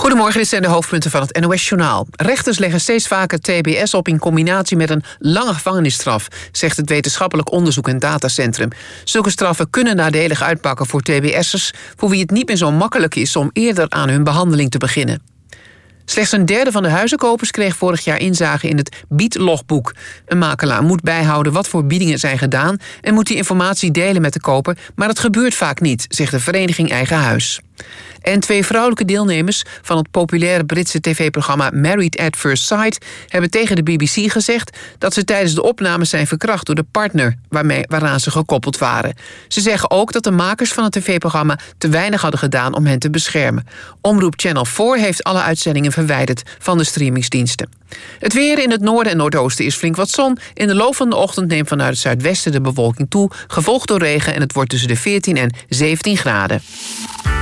Goedemorgen, dit zijn de hoofdpunten van het NOS-journaal. Rechters leggen steeds vaker TBS op in combinatie met een lange gevangenisstraf, zegt het Wetenschappelijk Onderzoek en Datacentrum. Zulke straffen kunnen nadelig uitpakken voor TBS'ers, voor wie het niet meer zo makkelijk is om eerder aan hun behandeling te beginnen. Slechts een derde van de huizenkopers kreeg vorig jaar inzage in het biedlogboek. Een makelaar moet bijhouden wat voor biedingen zijn gedaan en moet die informatie delen met de koper, maar dat gebeurt vaak niet, zegt de vereniging Eigen Huis. En 2 vrouwelijke deelnemers van het populaire Britse tv-programma Married at First Sight hebben tegen de BBC gezegd dat ze tijdens de opnames zijn verkracht door de partner waaraan ze gekoppeld waren. Ze zeggen ook dat de makers van het tv-programma te weinig hadden gedaan om hen te beschermen. Omroep Channel 4 heeft alle uitzendingen verwijderd van de streamingsdiensten. Het weer in het noorden en noordoosten is flink wat zon. In de loop van de ochtend neemt vanuit het zuidwesten de bewolking toe, gevolgd door regen, en het wordt tussen de 14 en 17 graden.